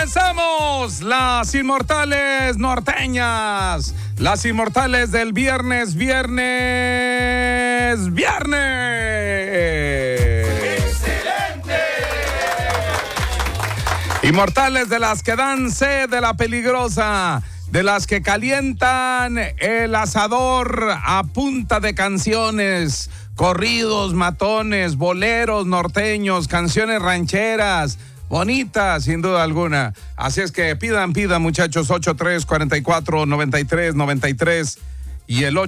Comenzamos las inmortales norteñas, las inmortales del viernes. ¡Excelente! Inmortales de las que dan sed de la peligrosa, de las que calientan el asador a punta de canciones, corridos, matones, boleros norteños, canciones rancheras. Bonita, sin duda alguna. Así es que pidan, muchachos, 8344-9393 y el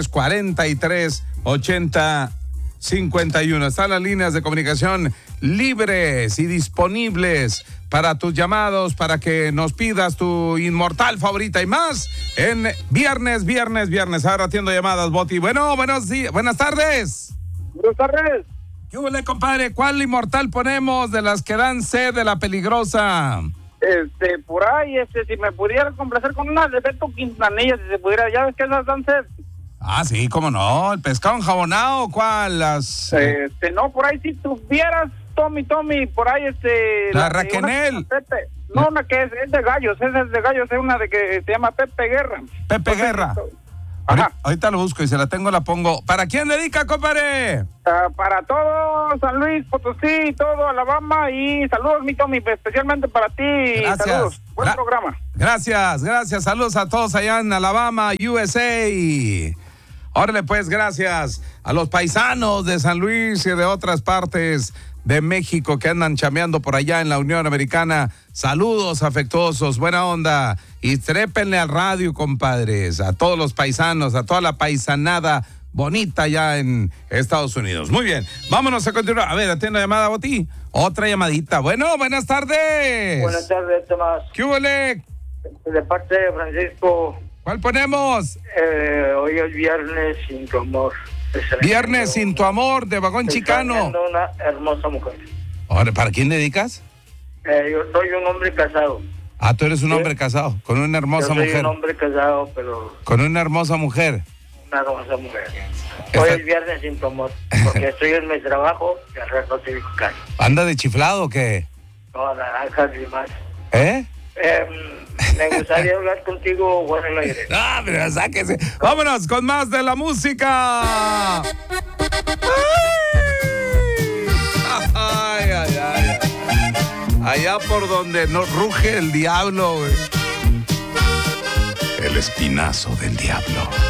8343-8051. Están las líneas de comunicación libres y disponibles para tus llamados, para que nos pidas tu inmortal favorita y más en viernes. Ahora atiendo llamadas, Boti. Bueno, buenas tardes. Buenas tardes. ¿Qué huele, compadre? ¿Cuál inmortal ponemos de las que dan sed de la peligrosa? Por ahí, si me pudiera complacer con una de Beto Quintanilla, si se pudiera, ya ves que esas dan sed. Ah, sí, cómo no, el pescado enjabonado, ¿cuál? Las... no, por ahí si tuvieras, Tommy, por ahí, La Raquenel. No, una que es de gallos, esa es de gallos, es una de que se llama Pepe Guerra. Pepe Guerra. Ajá. Ahorita lo busco y se la pongo. ¿Para quién dedica, compadre? Para todo San Luis Potosí y todo Alabama, y saludos, mi Tommy, especialmente para ti. Gracias. Saludos, buen programa. Gracias, saludos a todos allá en Alabama, USA. Órale, pues, gracias a los paisanos de San Luis y de otras partes de México que andan chameando por allá en la Unión Americana. Saludos afectuosos, buena onda, y trépenle al radio, compadres, a todos los paisanos, a toda la paisanada bonita allá en Estados Unidos. Muy bien, vámonos a continuar. A ver, atiendo la llamada, Boti. Otra llamadita. Bueno, buenas tardes. Buenas tardes, Tomás. ¿Qué huele? De parte de Francisco. ¿Cuál ponemos? Hoy es Viernes sin tu amor. Viernes sin tu amor, de Vagón Chicano. Una hermosa mujer. Ahora, ¿para quién dedicas? Yo soy un hombre casado. Ah, tú eres un hombre casado, con una hermosa mujer. Yo soy un hombre casado, pero... Con una hermosa mujer. Una hermosa mujer. Hoy es Viernes sin tu amor, porque estoy en mi trabajo y al rato estoy en casa. ¿Anda de chiflado o qué? No, naranjas y más. ¿Eh? Me gustaría hablar contigo, bueno, el aire. Ah, pero sáquese. Vámonos con más de la música. Ay. Allá por donde no ruge el diablo, güey. El espinazo del diablo.